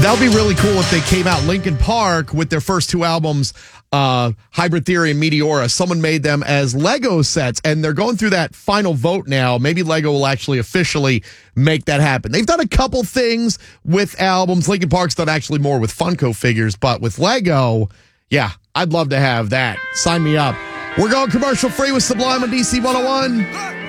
That would be really cool if they came out Linkin Park with their first two albums, Hybrid Theory and Meteora. Someone made them as Lego sets, and they're going through that final vote now. Maybe Lego will actually officially make that happen. They've done a couple things with albums. Linkin Park's done actually more with Funko figures, but with Lego, yeah, I'd love to have that. Sign me up. We're going commercial free with Sublime on DC 101.